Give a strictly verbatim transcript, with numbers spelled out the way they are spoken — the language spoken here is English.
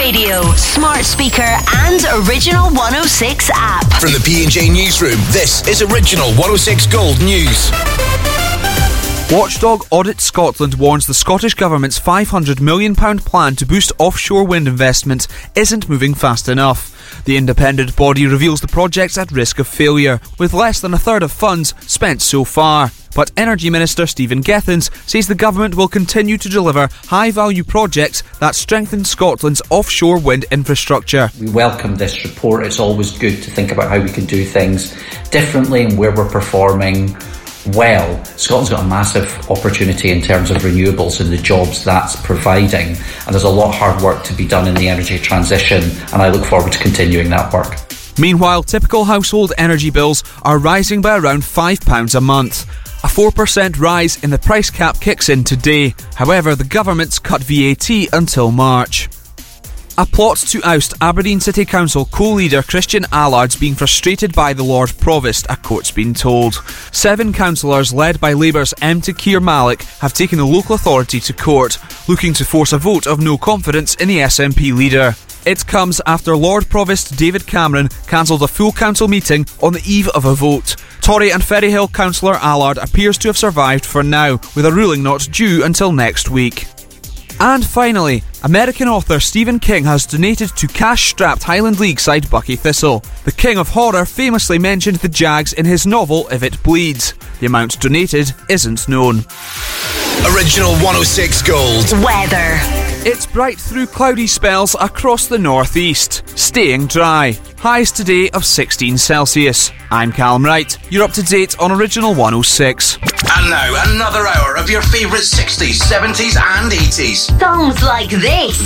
radio, smart speaker and Original one oh six app. From the P and J Newsroom, this is Original one oh six Gold News. Watchdog Audit Scotland warns the Scottish Government's five hundred million pounds plan to boost offshore wind investment isn't moving fast enough. The independent body reveals the project's at risk of failure, with less than a third of funds spent so far. But Energy Minister Stephen Gethins says the government will continue to deliver high-value projects that strengthen Scotland's offshore wind infrastructure. We welcome this report. It's always good to think about how we can do things differently and where we're performing well. Scotland's got a massive opportunity in terms of renewables and the jobs that's providing, and there's a lot of hard work to be done in the energy transition, and I look forward to continuing that work. Meanwhile, typical household energy bills are rising by around five pounds a month. A four percent rise in the price cap kicks in today. However, the government's cut V A T until March. A plot to oust Aberdeen City Council co-leader Christian Allard's being frustrated by the Lord Provost, a court's been told. Seven councillors led by Labour's M. Takir Malik have taken the local authority to court, looking to force a vote of no confidence in the S N P leader. It comes after Lord Provost David Cameron cancelled a full council meeting on the eve of a vote. Tory and Ferryhill councillor Allard appears to have survived for now, with a ruling not due until next week. And finally, American author Stephen King has donated to cash-strapped Highland League side Buckie Thistle. The King of Horror famously mentioned the Jags in his novel If It Bleeds. The amount donated isn't known. Original one oh six Gold. Weather. It's bright through cloudy spells across the northeast, staying dry. Highs today of sixteen Celsius. I'm Callum Wright. You're up to date on Original one oh six. And now, another hour of your favourite sixties, seventies and eighties. Songs like this.